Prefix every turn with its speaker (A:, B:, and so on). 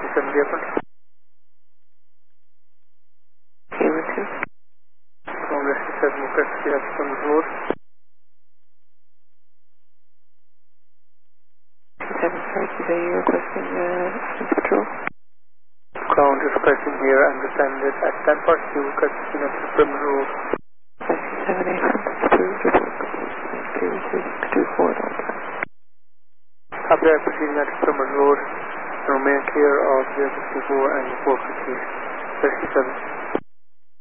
A: 37 different.
B: Human 2.
A: From Rescue 7 request to at Plymouth Road.
B: 7 strike, is that you requesting patrol?
A: Ground is requesting here and descended at 10 parts 2 requesting at Plymouth Road.
B: Rescue 7 8 approved report. 224 at all times.
A: Copy that proceeding at Plymouth Road and remain clear of 064 and 458. Rescue 7.